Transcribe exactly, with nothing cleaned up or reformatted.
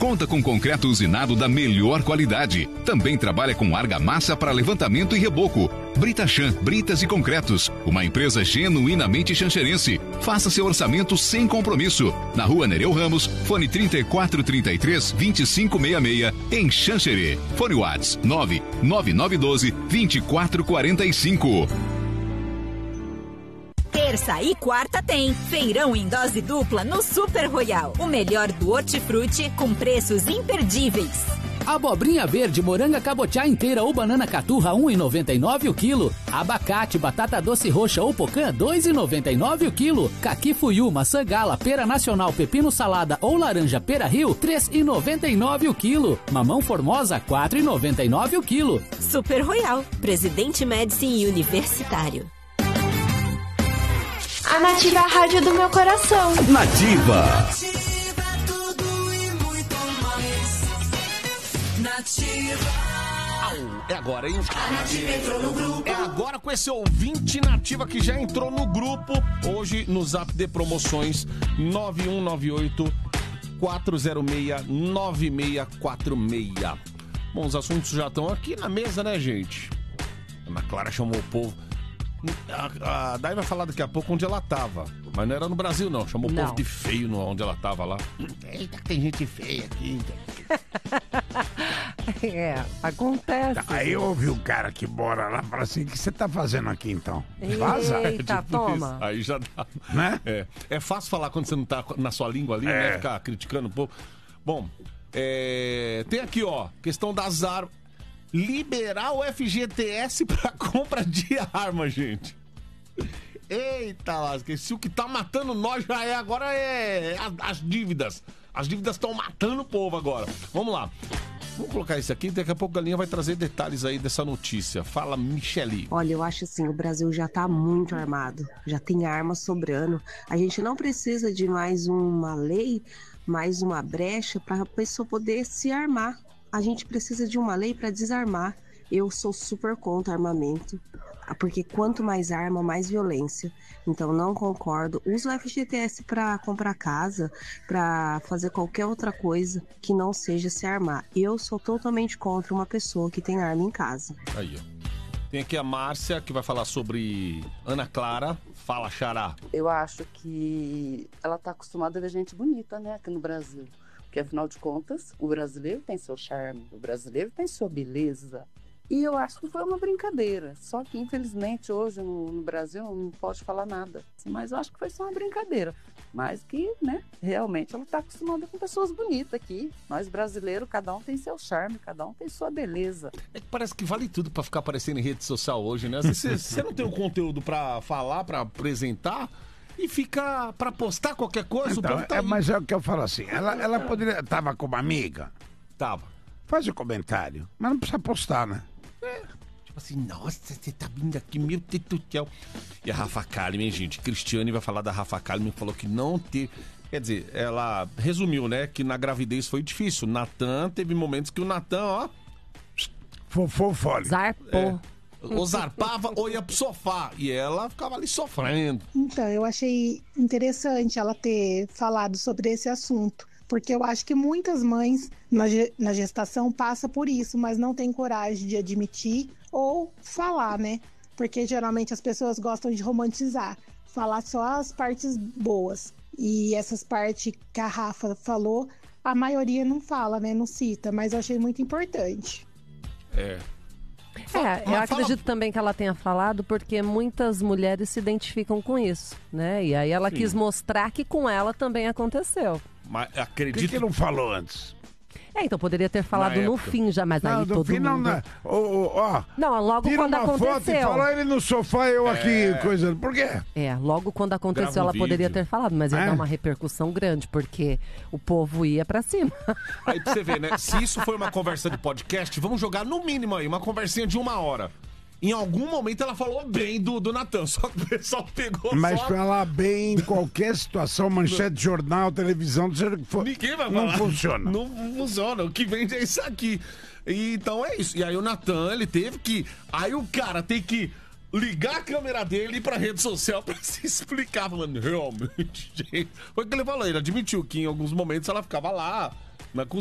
Conta com concreto usinado da melhor qualidade. Também trabalha com argamassa para levantamento e reboco. Britachan, Britas e Concretos, uma empresa genuinamente xanxerense. Faça seu orçamento sem compromisso. Na rua Nereu Ramos, fone trinta e quatro, trinta e três, vinte e cinco sessenta e seis, em Xanxerê. Fone WhatsApp nove nove nove um dois, vinte e quatro quarenta e cinco. Terça e quarta tem feirão em dose dupla no Super Royal. O melhor do hortifruti com preços imperdíveis. Abobrinha verde, moranga cabotiá inteira ou banana caturra um real e noventa e nove centavos o quilo. Abacate, batata doce roxa ou pocã dois reais e noventa e nove centavos o quilo. Caqui fuiu, maçã gala, pera nacional, pepino salada ou laranja pera rio três reais e noventa e nove centavos o quilo. Mamão formosa quatro reais e noventa e nove centavos o quilo. Super Royal, Presidente Médici Universitário. A Nativa é a rádio do meu coração. Nativa. Nativa, tudo e muito mais. Nativa. É agora, hein? A Nativa entrou no grupo. É agora com esse ouvinte Nativa que já entrou no grupo. Hoje no Zap de Promoções nove um nove oito, quatro zero seis, nove seis quatro seis. Bom, os assuntos já estão aqui na mesa, né, gente? A Ana Clara chamou o povo. A, a Dai vai falar daqui a pouco onde ela tava. Mas não era no Brasil, não. Chamou o povo de feio no, onde ela tava lá. Eita, tem gente feia aqui. É, acontece. Aí eu ouvi o cara que mora lá e falou assim: o que você tá fazendo aqui então? Vaza. Eita, É, toma. Aí já dá. Né? É. É fácil falar quando você não tá na sua língua ali, É. né? Ficar criticando um pouco. Bom, é, tem aqui, ó, questão das armas. Liberar o F G T S pra compra de arma, gente. Eita lasca, se o que tá matando nós já é agora é as, as dívidas. As dívidas estão matando o povo agora. Vamos lá. Vamos colocar isso aqui, daqui a pouco a Galinha vai trazer detalhes aí dessa notícia. Fala, Michele. Olha, eu acho assim, o Brasil já tá muito armado, já tem armas sobrando. A gente não precisa de mais uma lei, mais uma brecha para a pessoa poder se armar. A gente precisa de uma lei para desarmar. Eu sou super contra armamento, porque quanto mais arma, mais violência. Então não concordo. Usa o F G T S para comprar casa, para fazer qualquer outra coisa que não seja se armar. Eu sou totalmente contra uma pessoa que tem arma em casa. Aí, ó. Tem aqui a Márcia, que vai falar sobre Ana Clara. Fala, Xará. Eu acho que ela tá acostumada a ver gente bonita, né, aqui no Brasil. Porque, afinal de contas, o brasileiro tem seu charme, o brasileiro tem sua beleza. E eu acho que foi uma brincadeira. Só que, infelizmente, hoje no, no Brasil não pode falar nada. Mas eu acho que foi só uma brincadeira. Mas que, né, realmente ela está acostumada com pessoas bonitas aqui. Nós brasileiros, cada um tem seu charme, cada um tem sua beleza. É que parece que vale tudo para ficar aparecendo em rede social hoje, né? Se você não tem o conteúdo para falar, para apresentar... E fica pra postar qualquer coisa, então, o povo tá é, aí. mas é o que eu falo assim, ela, ela poderia... Tava com uma amiga? Tava. Faz o comentário, mas não precisa postar, né? É. Tipo assim, nossa, você tá vindo aqui, meu Deus do céu. E a Rafa Kalimann, gente, Cristiane vai falar da Rafa Kalimann, falou que não teve... Quer dizer, ela resumiu, né, que na gravidez foi difícil. Natan, teve momentos que o Natan, ó... Fofou fole. Zarpou. É. Ou zarpava ou ia pro sofá. E ela ficava ali sofrendo. Então, eu achei interessante ela ter falado sobre esse assunto. Porque eu acho que muitas mães na, na gestação passam por isso, mas não têm coragem de admitir ou falar, né? Porque geralmente as pessoas gostam de romantizar. Falar só as partes boas. E essas partes que a Rafa falou, a maioria não fala, né? Não cita. Mas eu achei muito importante. É. É, eu acredito também que ela tenha falado porque muitas mulheres se identificam com isso, né? E aí ela Sim. quis mostrar que com ela também aconteceu. Mas acredito... Por que, que não falou antes? É, então poderia ter falado no fim já, mas não, aí no todo fim mundo... Não, não, oh, oh, oh. não, logo Tira quando uma aconteceu. Foto e fala ele no sofá, eu aqui, É. coisa... Por quê? É, logo quando aconteceu Grava um ela poderia vídeo. ter falado, mas ia É. dar uma repercussão grande, porque o povo ia pra cima. Aí pra você ver, né? Se isso foi uma conversa de podcast, vamos jogar no mínimo aí, uma conversinha de uma hora. Em algum momento ela falou bem do, do Natan, só que o pessoal pegou Mas só... falar bem em qualquer situação, manchete de jornal, televisão, seja o que for, Ninguém vai não falar. funciona. Não funciona, o que vende é isso aqui. E, então é isso. E aí o Natan, ele teve que... Aí o cara tem que ligar a câmera dele e ir pra rede social pra se explicar, falando, realmente, gente... Foi o que ele falou, ele admitiu que em alguns momentos ela ficava lá... Na